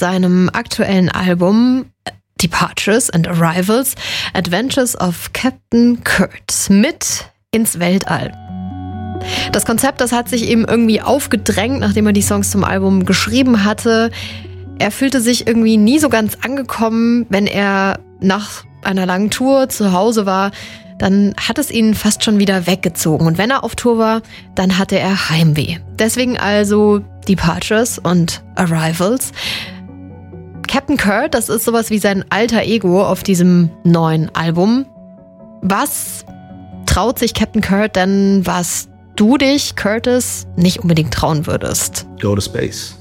seinem aktuellen Album Departures and Arrivals, Adventures of Captain Kurt mit ins Weltall. Das Konzept, das hat sich eben irgendwie aufgedrängt, nachdem er die Songs zum Album geschrieben hatte. Er fühlte sich irgendwie nie so ganz angekommen, wenn er nach einer langen Tour zu Hause war, dann hat es ihn fast schon wieder weggezogen. Und wenn er auf Tour war, dann hatte er Heimweh. Deswegen also Departures und Arrivals. Captain Kurt, das ist sowas wie sein alter Ego auf diesem neuen Album. Was traut sich Captain Kurt denn, was du dich, Curtis, nicht unbedingt trauen würdest? Go to space.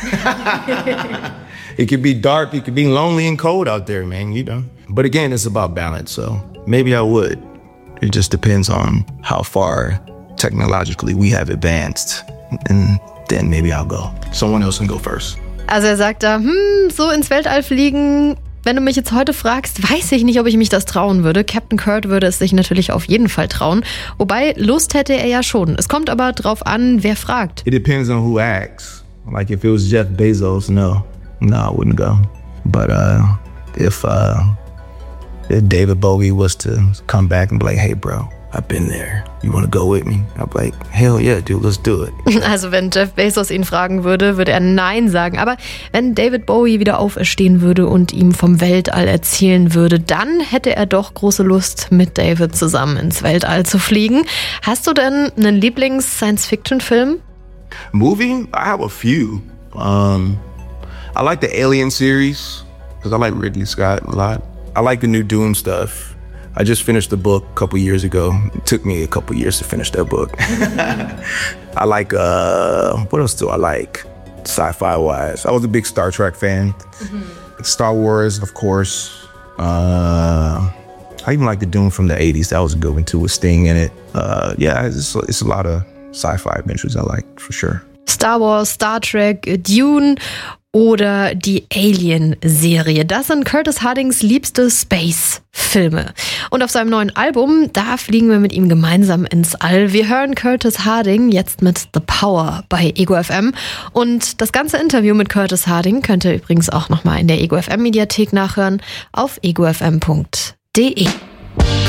It could be dark, it could be lonely and cold out there, man, you know. But again, it's about balance, so maybe I would. It just depends on how far technologically we have advanced. And then maybe I'll go. Someone else can go first. Also er sagt da, so ins Weltall fliegen, wenn du mich jetzt heute fragst, weiß ich nicht, ob ich mich das trauen würde. Captain Kurt würde es sich natürlich auf jeden Fall trauen. Wobei, Lust hätte er ja schon. Es kommt aber drauf an, wer fragt. It depends on who asks. Like if it was Jeff Bezos, no, I wouldn't go. But if David Bowie was to come back and be like, hey bro, I've been there. You wanna go with me? I'd be like, hell yeah, dude, let's do it. Also wenn Jeff Bezos ihn fragen würde, würde er Nein sagen. Aber wenn David Bowie wieder auferstehen würde und ihm vom Weltall erzählen würde, dann hätte er doch große Lust, mit David zusammen ins Weltall zu fliegen. Hast du denn einen Lieblings-Science-Fiction-Film? Movie? I have a few. I like the Alien series because I like Ridley Scott a lot. I like the new Dune stuff. I just finished the book a couple years ago. It took me a couple years to finish that book. I like, what else do I like? Sci-fi wise. I was a big Star Trek fan. Mm-hmm. Star Wars, of course. I even like the Dune from the 80s. That was a good one too, with Sting in it. Yeah, it's a lot of sci-fi adventures I like, for sure. Star Wars, Star Trek, Dune oder die Alien-Serie. Das sind Curtis Hardings liebste Space-Filme. Und auf seinem neuen Album, da fliegen wir mit ihm gemeinsam ins All. Wir hören Curtis Harding jetzt mit The Power bei Ego FM. Und das ganze Interview mit Curtis Harding könnt ihr übrigens auch nochmal in der Ego FM Mediathek nachhören auf egofm.de.